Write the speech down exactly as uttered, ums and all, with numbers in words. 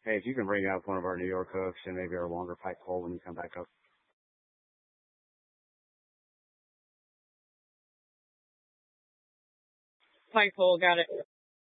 Hey, if you can bring out one of our New York hooks and maybe our longer pike pole when you come back up. Pike pole, got it.